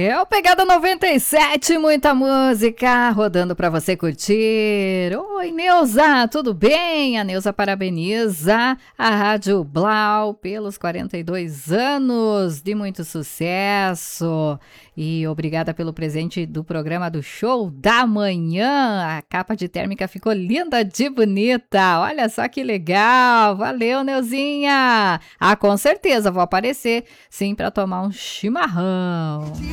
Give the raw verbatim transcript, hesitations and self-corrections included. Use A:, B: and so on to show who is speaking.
A: É o Pegada noventa e sete, muita música rodando pra você curtir. Oi, Neuza, tudo bem? A Neuza parabeniza a Rádio Blau pelos quarenta e dois anos de muito sucesso. E obrigada pelo presente do programa do Show da Manhã. A capa de térmica ficou linda de bonita. Olha só que legal. Valeu, Neuzinha. Ah, com certeza vou aparecer, sim, para tomar um chimarrão.